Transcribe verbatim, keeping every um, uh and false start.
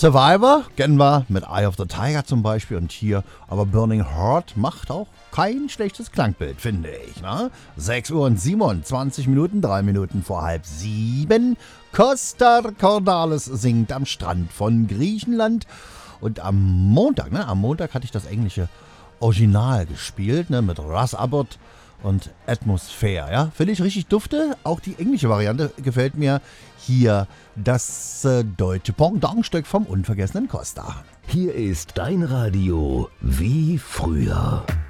Survivor kennen wir mit Eye of the Tiger zum Beispiel und hier, aber Burning Heart macht auch kein schlechtes Klangbild, finde ich. Ne? sechs Uhr und siebenundzwanzig Minuten, drei Minuten vor halb sieben. Costa Cordalis singt am Strand von Griechenland. Und am Montag, ne, am Montag hatte ich das englische Original gespielt, ne, mit Russ Abbott und Atmosphere, ja. Finde ich richtig dufte. Auch die englische Variante gefällt mir. Hier das äh, deutsche Pendantstück vom unvergessenen Costa. Hier ist dein Radio wie früher.